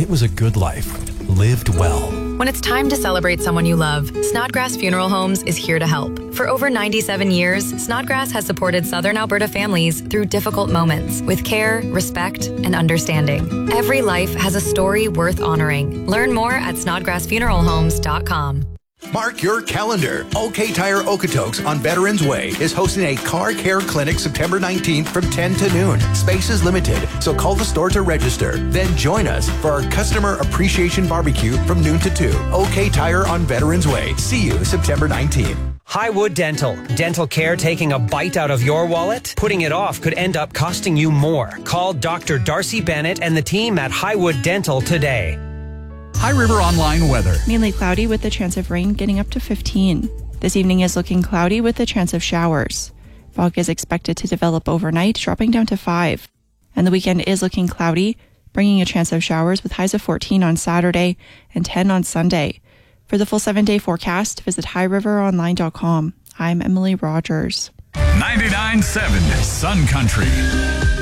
it was a good life, lived well. When it's time to celebrate someone you love, Snodgrass Funeral Homes is here to help. For over 97 years, Snodgrass has supported Southern Alberta families through difficult moments with care, respect, and understanding. Every life has a story worth honoring. Learn more at snodgrassfuneralhomes.com. Mark your calendar. OK Tire Okotoks on Veterans Way is hosting a car care clinic September 19th from 10 to noon. Space is limited, so call the store to register. Then join us for our Customer Appreciation Barbecue from noon to 2. OK Tire on Veterans Way. See you September 19th. Highwood Dental. Dental care taking a bite out of your wallet? Putting it off could end up costing you more. Call Dr. Darcy Bennett and the team at Highwood Dental today. High River Online weather. Mainly cloudy with the chance of rain getting up to 15. This evening is looking cloudy with the chance of showers. Fog is expected to develop overnight, dropping down to 5. And the weekend is looking cloudy, bringing a chance of showers with highs of 14 on Saturday and 10 on Sunday. For the full 7-day forecast, visit highriveronline.com. I'm Emily Rogers. 99.7 Sun Country.